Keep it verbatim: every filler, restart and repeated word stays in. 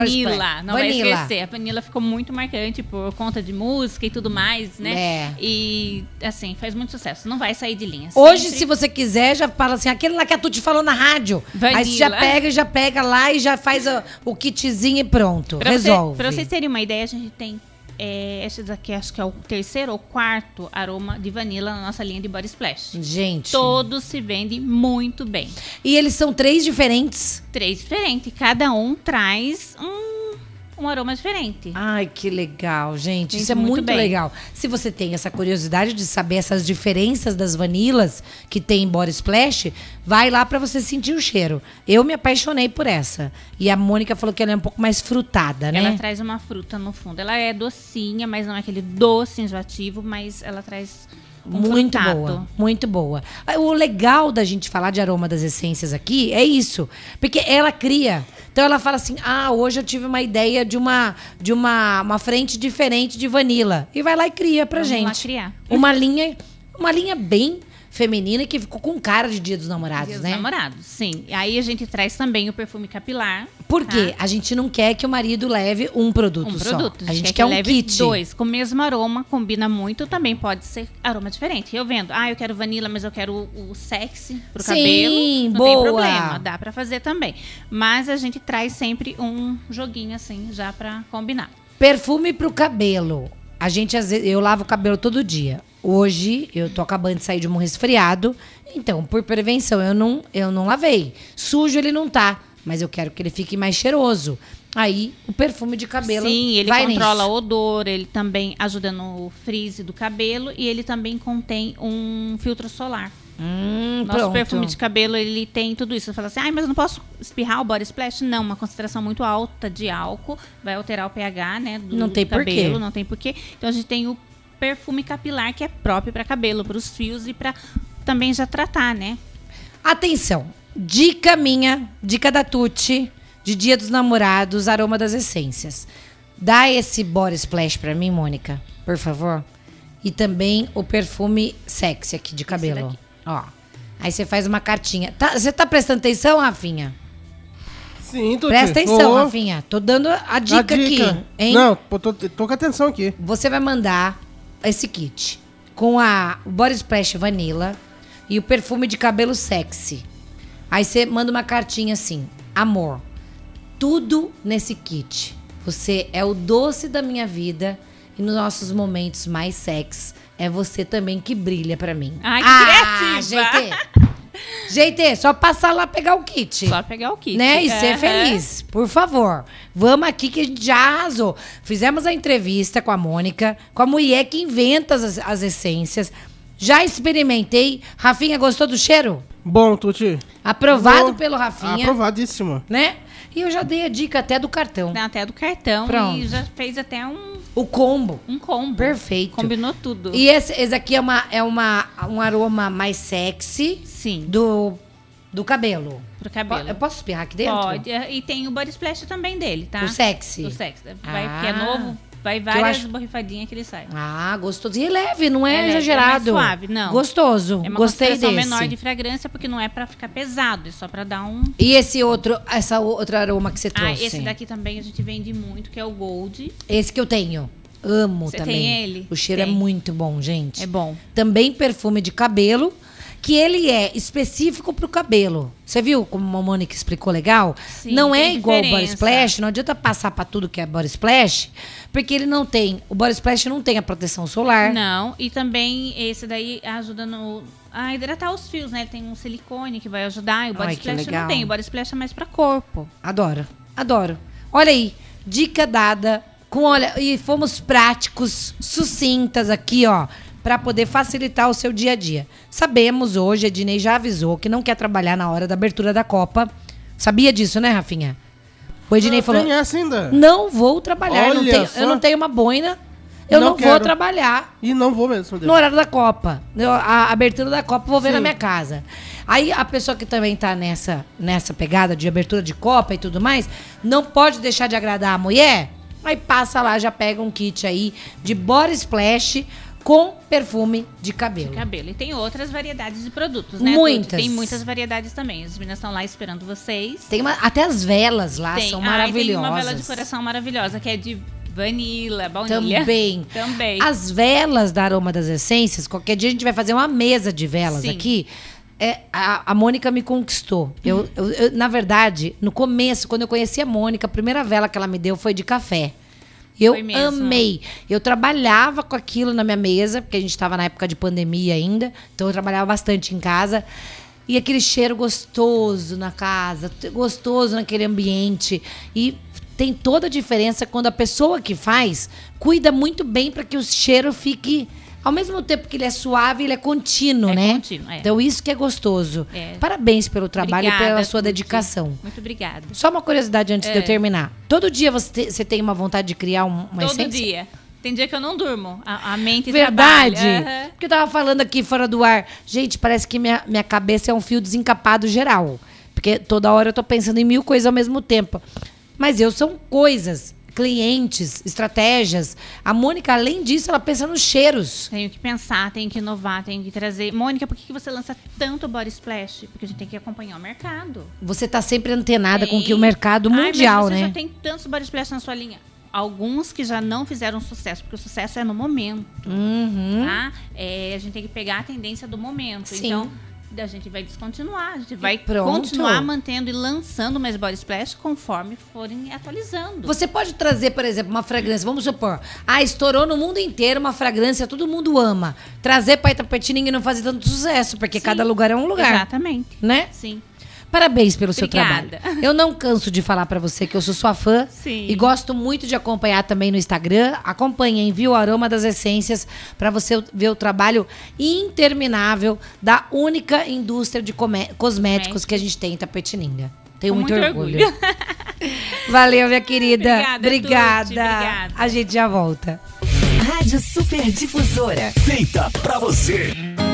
Vanilla, não Vanilla. vai esquecer. A Vanilla ficou muito marcante por conta de música e tudo mais, né? É. E, assim, faz muito sucesso. Não vai sair de linha. Hoje, Sempre... se você quiser, já fala assim, aquele lá que a Tuti falou na rádio. Vanilla. Aí você já pega, já pega lá e já faz o, o kitzinho e pronto. Pra Resolve. Você, pra vocês terem uma ideia, a gente tem... É, esse daqui acho que é o terceiro ou quarto aroma de vanilla na nossa linha de Body Splash. Gente. Todos se vendem muito bem. E eles são três diferentes? Três diferentes. Cada um traz um, um aroma diferente. Ai, que legal, gente. Gente, Isso é muito muito bem. legal. Se você tem essa curiosidade de saber essas diferenças das vanilas que tem em Body Splash, vai lá pra você sentir o cheiro. Eu me apaixonei por essa. E a Mônica falou que ela é um pouco mais frutada, né? Ela traz uma fruta no fundo. Ela é docinha, mas não é aquele doce enjoativo, mas ela traz um Muito frutado. boa, muito boa. O legal da gente falar de aroma das essências aqui é isso. Porque ela cria. Então ela fala assim, ah, hoje eu tive uma ideia de uma, de uma, uma frente diferente de vanilla. E vai lá e cria pra Vamos gente. lá criar. Uma linha, uma linha bem feminina que ficou com cara de Dia dos Namorados, Dia dos né? Namorados, sim. E aí a gente traz também o perfume capilar. Por quê? Tá? A gente não quer que o marido leve um produto Um só. produto. A gente quer, quer que um leve kit. dois. Com o mesmo aroma, combina muito. Também pode ser aroma diferente. Eu vendo, ah, eu quero vanilla, mas eu quero o, o sexy pro Sim, cabelo. Não boa. tem problema, dá pra fazer também. Mas a gente traz sempre um joguinho assim, já pra combinar. Perfume pro cabelo. A gente, às vezes, eu lavo o cabelo todo dia. Hoje, eu tô acabando de sair de um resfriado. Então, por prevenção, eu não, eu não lavei. Sujo ele não tá, mas eu quero que ele fique mais cheiroso. Aí, o perfume de cabelo Sim, ele vai controla nisso. o odor, ele também ajuda no frizz do cabelo e ele também contém um filtro solar. Hum, Nosso pronto. perfume de cabelo, ele tem tudo isso. Você fala assim, ai, mas eu não posso espirrar o Body Splash? Não, uma concentração muito alta de álcool vai alterar o pH, né, do Não tem cabelo. porquê. Não tem porquê. Então, a gente tem o perfume capilar, que é próprio para cabelo, para os fios e para também já tratar, né? Atenção, dica minha, dica da Tuti, de Dia dos Namorados, aroma das essências. Dá esse Body Splash pra mim, Mônica, por favor. E também o perfume sexy aqui de cabelo. daqui. Ó. Aí você faz uma cartinha. Tá, você tá prestando atenção, Rafinha? Sim, Tuti. Presta atenção, Ô, Rafinha. Tô dando a dica, a dica. aqui, hein? Não, pô, tô, tô com atenção aqui. Você vai mandar esse kit com a o Body Splash Vanilla e o perfume de cabelo sexy. Aí você manda uma cartinha assim: amor, tudo nesse kit. Você é o doce da minha vida e nos nossos momentos mais sexy é você também que brilha pra mim. Ai, que ah, criativa! G T. G T, só passar lá pegar o kit. Só pegar o kit. Né? E ser Aham. feliz, por favor. Vamos aqui que a gente já arrasou. Fizemos a entrevista com a Mônica, com a mulher que inventa as, as essências. Já experimentei. Rafinha, gostou do cheiro? Bom, Tuti. Aprovado Vou- pelo Rafinha. Aprovadíssimo. Né? E eu já dei a dica até do cartão. Dá até do cartão Pronto. e já fez até um, O combo. um combo. Perfeito. Combinou tudo. E esse, esse aqui é, uma, é uma, um aroma mais sexy Sim, do, do cabelo. pro Po- cabelo. Eu posso espirrar aqui dentro? Pode. E tem o Body Splash também dele, tá? O sexy. O sexy. Vai, Ah. que é novo, vai eu várias acho- borrifadinhas que ele sai. Ah, gostoso. E é leve, não é, É leve, exagerado. é mais suave, não. Gostoso. É uma Gostei concentração desse. menor de fragrância, porque não é pra ficar pesado, é só pra dar um... E esse outro, essa outra aroma que você Ah, trouxe? esse daqui também a gente vende muito, que é o Gold. Esse que eu tenho. Amo Você também. tem ele? O cheiro Tem. é muito bom, gente. É bom. Também perfume de cabelo, que ele é específico pro cabelo. Você viu como a Mônica explicou legal? Sim, não é tem igual o Body diferença. Splash, não adianta passar pra tudo que é Body Splash, porque ele não tem, o Body Splash não tem a proteção solar. Não, e também esse daí ajuda no, a hidratar os fios, né? Ele tem um silicone que vai ajudar, e o Body Ai, que Splash legal. não tem. O Body Splash é mais pra corpo. Adoro, adoro. Olha aí, dica dada com, olha, e fomos práticos, sucintas aqui, ó, para poder facilitar o seu dia a dia. Sabemos hoje, a Ednei já avisou que não quer trabalhar na hora da abertura da Copa. Sabia disso, né, Rafinha? O Ednei Ah, falou: tem essa ainda. não vou trabalhar, eu não, Olha tenho, só. eu não tenho uma boina, eu Não não, vou quero. trabalhar. E não vou mesmo. No horário da Copa. Eu- A abertura da Copa eu vou ver Sim. na minha casa. Aí a pessoa que também tá nessa, nessa pegada de abertura de Copa e tudo mais, não pode deixar de agradar a mulher. Aí passa lá, já pega um kit aí de Body Splash com perfume de cabelo. De cabelo. E tem outras variedades de produtos, né? Muitas. Tuti? Tem muitas variedades também. As meninas estão lá esperando vocês. Tem uma, até as velas lá Tem. são Ah, maravilhosas. tem uma vela de coração maravilhosa, que é de vanila, baunilha. Também. Também. As velas da Aroma das Essências, qualquer dia a gente vai fazer uma mesa de velas Sim. aqui. É, a, a Mônica me conquistou. Eu, eu, eu, na verdade, no começo, quando eu conheci a Mônica, a primeira vela que ela me deu foi de café. Eu Foi mesmo. amei. Eu trabalhava com aquilo na minha mesa, porque a gente estava na época de pandemia ainda. Então eu trabalhava bastante em casa. E aquele cheiro gostoso na casa, gostoso naquele ambiente. E tem toda a diferença quando a pessoa que faz cuida muito bem para que o cheiro fique... Ao mesmo tempo que ele é suave, ele é contínuo, É né? contínuo, é. Então isso que é gostoso. É. Parabéns pelo trabalho Obrigada, e pela sua Tuti. dedicação. Muito obrigada. Só uma curiosidade antes de eu É. terminar. Todo dia você, te- você tem uma vontade de criar um- uma Todo essência? dia. Tem dia que eu não durmo. A, a mente Verdade? trabalha. Aham. Porque eu tava falando aqui fora do ar. Gente, parece que minha, minha cabeça é um fio desencapado geral. Porque toda hora eu tô pensando em mil coisas ao mesmo tempo. Mas eu são coisas, clientes, estratégias. A Mônica, além disso, ela pensa nos cheiros. Tenho que pensar, tenho que inovar, tenho que trazer. Mônica, por que que você lança tanto body splash? Porque a gente tem que acompanhar o mercado. Você tá sempre antenada com Tem. que o mercado Ai, mundial, mas você né? já tem tantos body splash na sua linha. Alguns que já não fizeram sucesso, porque o sucesso é no momento, Uhum. tá? É, a gente tem que pegar a tendência do momento. Sim. Então, a gente vai descontinuar, a gente vai pronto. continuar mantendo e lançando mais body splash conforme forem atualizando. Você pode trazer, por exemplo, uma fragrância. Vamos supor, ah, estourou no mundo inteiro uma fragrância, todo mundo ama. Trazer para Itapetininga e não fazer tanto sucesso, porque Sim. cada lugar é um lugar, Exatamente. né? Sim. Parabéns pelo seu Obrigada. trabalho. Eu não canso de falar pra você que eu sou sua fã. Sim. E gosto muito de acompanhar também no Instagram. Acompanhem, viu? Aroma das Essências, pra você ver o trabalho interminável da única indústria de come- cosméticos que a gente tem em Itapetininga. Tenho Com muito, muito orgulho. orgulho. Valeu, minha querida. Obrigada, Obrigada. Tuti, obrigada. A gente já volta. Rádio Super Difusora. Feita pra você.